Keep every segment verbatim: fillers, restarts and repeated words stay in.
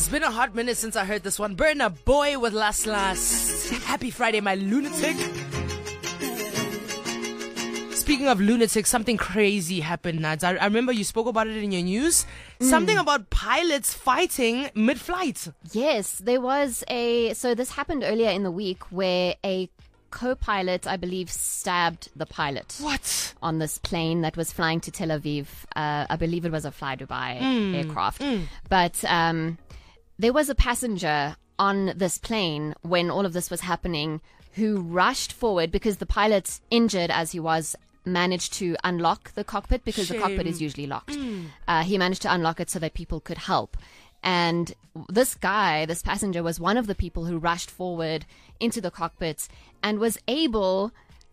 It's been a hot minute since I heard this one. Burna Boy with Last Last. Happy Friday, my lunatic. Speaking of lunatics, something crazy happened, Nads. I, I remember you spoke about it in your news. Mm. Something about pilots fighting mid-flight. Yes, there was a... So this happened earlier in the week where a co-pilot, I believe, stabbed the pilot. What? On this plane that was flying to Tel Aviv. Uh, I believe it was a Fly Dubai mm. aircraft. Mm. But um, there was a passenger on this plane when all of this was happening who rushed forward because the pilot, injured as he was, managed to unlock the cockpit because Shame. the cockpit is usually locked. Mm. Uh, he managed to unlock it so that people could help. And this guy, this passenger, was one of the people who rushed forward into the cockpit and was able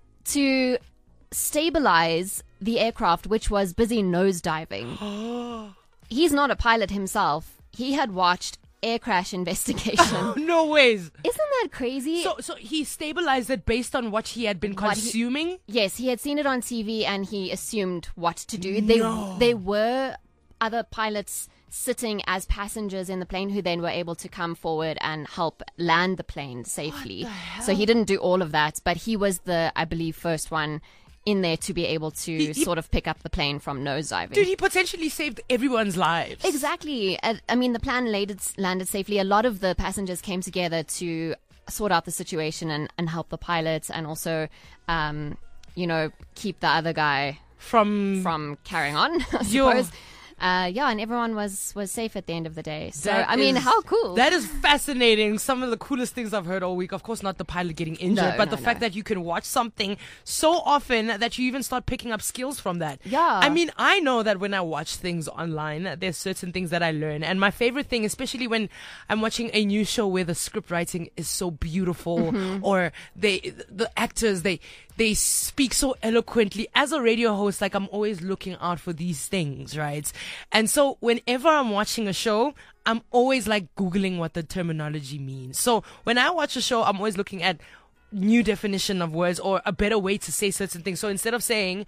to stabilize the aircraft, which was busy nosediving. He's not a pilot himself. He had watched Air Crash Investigation. No ways. Isn't that crazy? So so he stabilized it based on what he had been consuming? He, yes, he had seen it on T V and he assumed what to do. No. They, there were other pilots sitting as passengers in the plane who then were able to come forward and help land the plane safely. What the hell? So he didn't do all of that, but he was the, I believe, first one in there to be able to he, he, sort of pick up the plane from nosediving. Dude, he potentially saved everyone's lives. Exactly. I, I mean, the plane landed, landed safely. A lot of the passengers came together to sort out the situation and, and help the pilots and also, um, you know, keep the other guy from from carrying on, I suppose. Uh, yeah, and everyone was, was safe at the end of the day. So, that I mean, is, how cool. That is fascinating. Some of the coolest things I've heard all week. Of course, not the pilot getting injured, no, but no, the fact no. that you can watch something so often that you even start picking up skills from that. Yeah. I mean, I know that when I watch things online, there's certain things that I learn. And my favorite thing, especially when I'm watching a new show where the script writing is so beautiful mm-hmm. or they, the actors, they, they speak so eloquently. As a radio host, like I'm always looking out for these things, right? And so whenever I'm watching a show, I'm always like Googling what the terminology means. So when I watch a show, I'm always looking at new definition of words or a better way to say certain things. So instead of saying,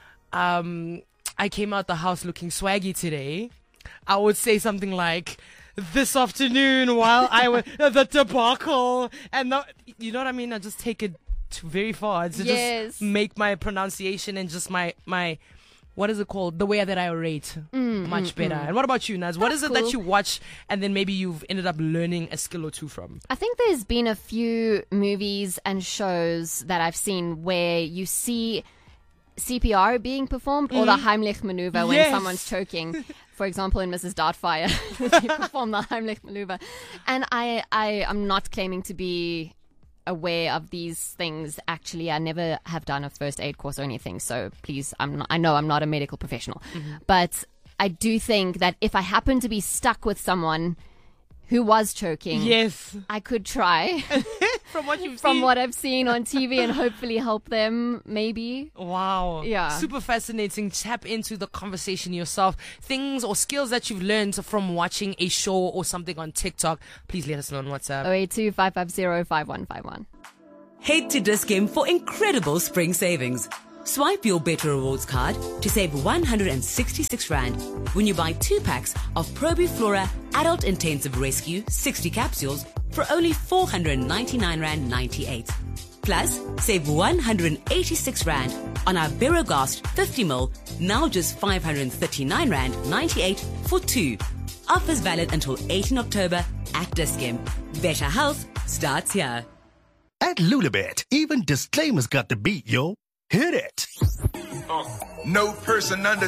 um, I came out the house looking swaggy today, I would say something like, this afternoon while I was, the debacle, and the, you know what I mean? I just take it very far to yes. just make my pronunciation and just my my what is it called, the way that I orate mm, much mm, better. Mm. And what about you, Naz? What That's is it cool. that you watch and then maybe you've ended up learning a skill or two from? I think there's been a few movies and shows that I've seen where you see C P R being performed mm. or the Heimlich maneuver when yes. someone's choking. For example, in Missus Doubtfire, they perform the Heimlich maneuver. And I, I am not claiming to be aware of these things. Actually, I never have done a first aid course or anything, so please, I'm not, I know I'm not a medical professional, mm-hmm. but I do think that if I happen to be stuck with someone who was choking, yes, I could try from what you've from seen. what I've seen on T V and hopefully help them, maybe. Wow. Yeah. Super fascinating. Tap into the conversation yourself. Things or skills that you've learned from watching a show or something on TikTok. Please let us know on WhatsApp. oh eight two, five five zero, five one five one. Head to Dis-Chem for incredible spring savings. Swipe your Better Rewards card to save one hundred sixty-six rand when you buy two packs of Probiflora Adult Intensive Rescue sixty capsules for only four hundred ninety-nine rand ninety-eight. Plus, save one hundred eighty-six rand on our Berogast fifty milliliters, now just five hundred thirty-nine rand ninety-eight for two. Offers valid until eighteenth October at Dis-Chem. Better health starts here. At Lulabet, even disclaimers got the beat, yo. Hit it. No person under